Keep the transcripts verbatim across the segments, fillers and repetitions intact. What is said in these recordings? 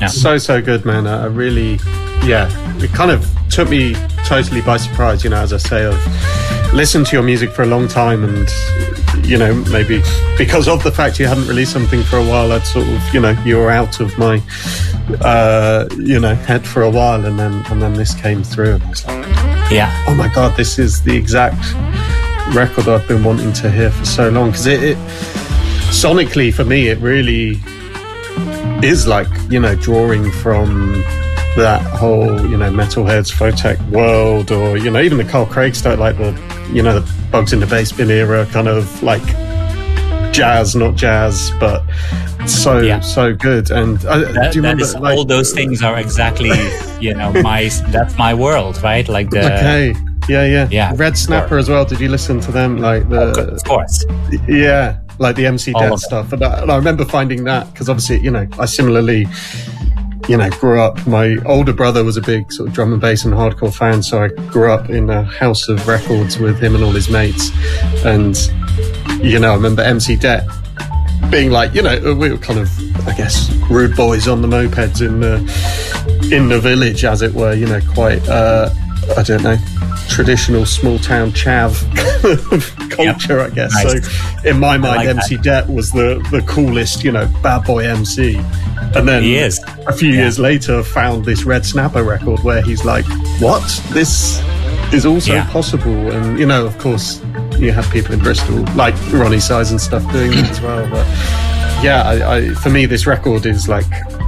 Yeah. So, so good, man. I, I really, yeah, it kind of took me totally by surprise, you know, as I say, I've listened to your music for a long time, and, you know, maybe because of the fact you hadn't released something for a while, I'd sort of, you know, you were out of my, uh, you know, head for a while, and then, and then this came through, and I was like, yeah, oh my God, this is the exact record I've been wanting to hear for so long. Because it, it, sonically, for me, it really is like, you know, drawing from that whole, you know, Metalheadz, Photech world, or, you know, even the Carl Craig stuff, like the, you know, the Bugs in the Bass Bin era, kind of like jazz, not jazz, but so, yeah. so good. And uh, that, do you that remember, is, like, all those things are exactly, you know, my, that's my world, right? Like the... Okay. Yeah, yeah. Yeah. Red Snapper as well. Did you listen to them? Like the, of course. Yeah. Like the M C Det stuff. And I, and I remember finding that, because obviously, you know, I similarly, you know, grew up, my older brother was a big sort of drum and bass and hardcore fan, so I grew up in a house of records with him and all his mates. And, you know, I remember M C Det being like, you know, we were kind of, I guess, rude boys on the mopeds in the, in the village, as it were, you know, quite, uh, I don't know, traditional small town chav culture, yep. I guess. Nice. So in my mind, like M C Det was the, the coolest, you know, bad boy M C. And then he is. a few yeah. years later found this Red Snapper record where he's like, what? This is also yeah. possible. And, you know, of course, you have people in Bristol, like Ronnie Size and stuff, doing that as well. But yeah, I, I, for me, this record is like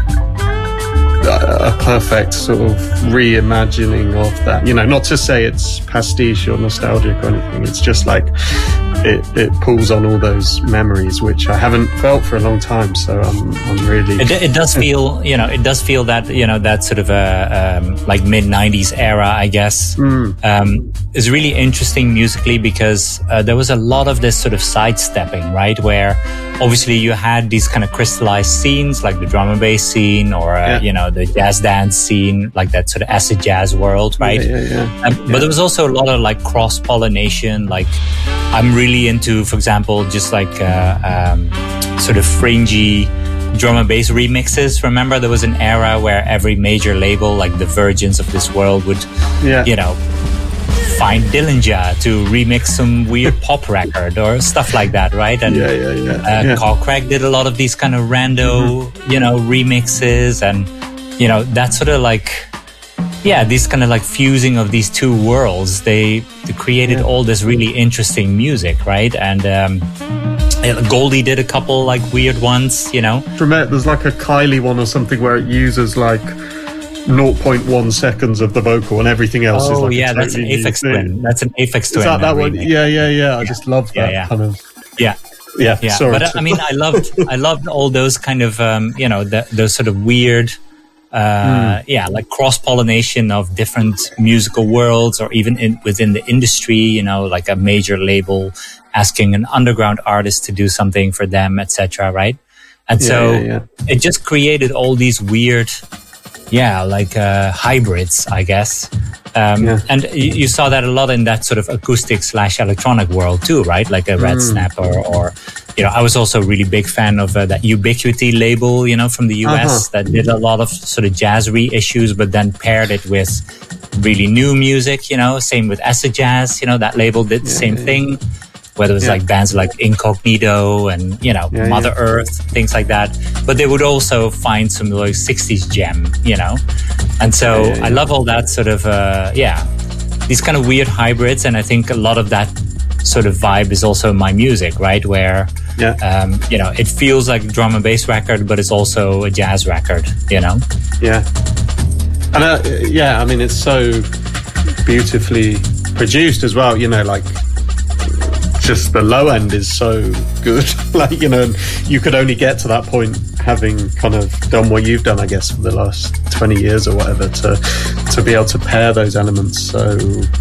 a perfect sort of reimagining of that, you know, not to say it's pastiche or nostalgic or anything, it's just like it, it pulls on all those memories which I haven't felt for a long time, so I'm, I'm really it, it does feel, you know, it does feel that, you know, that sort of a um, like mid nineties era, I guess, mm. um, is really interesting musically, because uh, there was a lot of this sort of sidestepping, right, where obviously you had these kind of crystallized scenes like the drum and bass scene, or uh, yeah. you know, the jazz dance scene, like that sort of acid jazz world, right? Yeah, yeah, yeah. Um, yeah. But there was also a lot of like cross pollination. Like I'm really into, for example, just like uh, um, sort of fringy drum and bass remixes. Remember, there was an era where every major label, like the Virgins of this world, would, yeah. you know, find Dillinger to remix some weird pop record or stuff like that, right? And yeah, yeah, yeah. Uh, yeah. Carl Craig did a lot of these kind of rando, mm-hmm. you know, remixes, and you know, that sort of like, yeah, these kind of like fusing of these two worlds. They, they created yeah. all this really interesting music, right? And um, Goldie did a couple like weird ones, you know. From it, there's like a Kylie one or something where it uses like zero point one seconds of the vocal and everything else oh, is like yeah, a totally that's an Aphex Twin. That's an Aphex Twin. Is that that one? Remake. Yeah, yeah, yeah. I yeah. just love that yeah, yeah. kind of. Yeah. Yeah, yeah. Sorry. But I mean, I loved, I loved all those kind of, um, you know, the, those sort of weird, uh, mm. yeah, like cross pollination of different musical worlds, or even in, within the industry, you know, like a major label asking an underground artist to do something for them, et cetera. Right? And yeah, so yeah, yeah. it just created all these weird, yeah, like uh, hybrids, I guess. Um, yeah. And you, you saw that a lot in that sort of acoustic slash electronic world too, right? Like a Red mm. Snapper, or, you know, I was also a really big fan of uh, that Ubiquity label, you know, from the U S uh-huh. that did a lot of sort of jazz reissues, but then paired it with really new music, you know, same with Acid Jazz, you know, that label did the yeah, same yeah. thing. Whether it was yeah. like bands like Incognito and, you know, yeah, Mother yeah. Earth, things like that. But they would also find some like sixties gem, you know? And so yeah, yeah, yeah. I love all that sort of, uh, yeah, these kind of weird hybrids. And I think a lot of that sort of vibe is also in my music, right? Where, yeah. um, you know, it feels like a drum and bass record, but it's also a jazz record, you know? Yeah. And uh, yeah, I mean, it's so beautifully produced as well, you know, like, just the low end is so good. Like, you know, you could only get to that point having kind of done what you've done, I guess, for the last twenty years or whatever, to to be able to pair those elements. So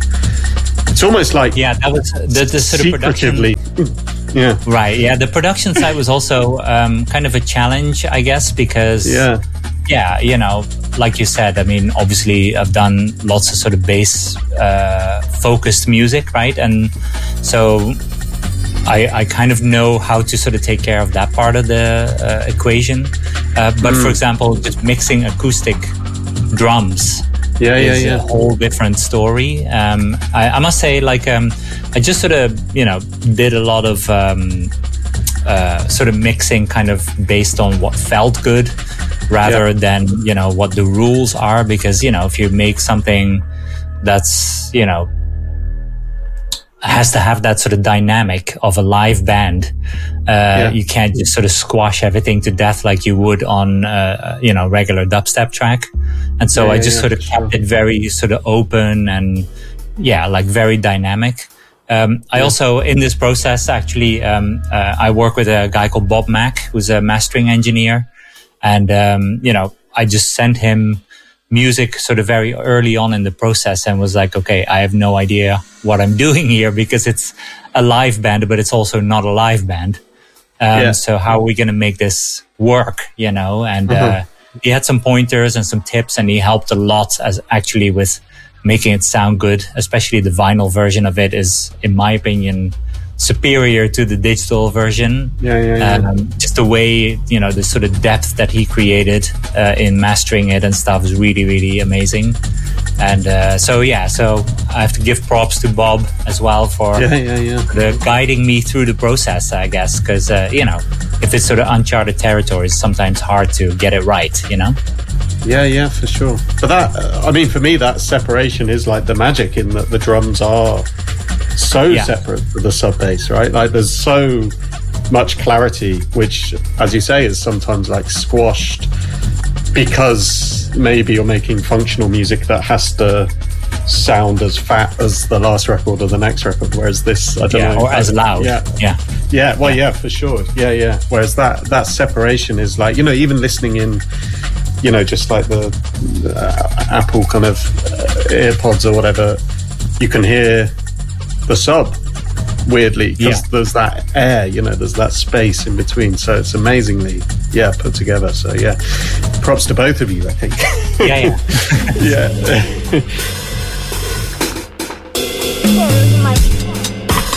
it's almost like, yeah, that was the, the sort of production. Yeah. Right. Yeah. The production side was also um, kind of a challenge, I guess, because yeah. yeah, you know, like you said, I mean, obviously I've done lots of sort of bass uh, focused music, right? And so I, I kind of know how to sort of take care of that part of the uh, equation. Uh, but mm. for example, just mixing acoustic drums yeah, yeah, is yeah. a whole different story. Um, I, I must say, like, um, I just sort of, you know, did a lot of um, uh, sort of mixing kind of based on what felt good rather yeah. than, you know, what the rules are. Because, you know, if you make something that's, you know, has to have that sort of dynamic of a live band. Uh, yeah. You can't just sort of squash everything to death like you would on, uh, you know, regular dubstep track. And so yeah, I just yeah, sort of kept sure. it very sort of open and yeah, like very dynamic. Um, I yeah. also, in this process, actually, um, uh, I work with a guy called Bob Mack, who's a mastering engineer. And, um, you know, I just sent him music sort of very early on in the process and was like, okay, I have no idea what I'm doing here because it's a live band, but it's also not a live band. Um, yeah. So how are we going to make this work, you know? And uh-huh. uh, he had some pointers and some tips, and he helped a lot as actually with making it sound good, especially the vinyl version of it is, in my opinion, superior to the digital version. Yeah, yeah, yeah. Um, just the way, you know, the sort of depth that he created uh, in mastering it and stuff is really, really amazing. And uh, so, yeah, so I have to give props to Bob as well for yeah, yeah, yeah. the guiding me through the process, I guess, because, uh, you know, if it's sort of uncharted territory, it's sometimes hard to get it right, you know? Yeah, yeah, for sure. But that, uh, I mean, for me, that separation is like the magic in that the drums are so yeah. separate to the sub bass, right? Like there's so much clarity, which, as you say, is sometimes like squashed because maybe you're making functional music that has to sound as fat as the last record or the next record, whereas this, I don't yeah, know, or as loud. Yeah, yeah, yeah. Well, yeah. yeah, for sure. Yeah, yeah. Whereas that that separation is like, you know, even listening in, you know, just like the uh, Apple kind of uh, AirPods or whatever, you can hear the sub weirdly because yeah. there's that air, you know, there's that space in between, so it's amazingly yeah put together. So yeah, props to both of you, I think. Yeah, yeah. yeah.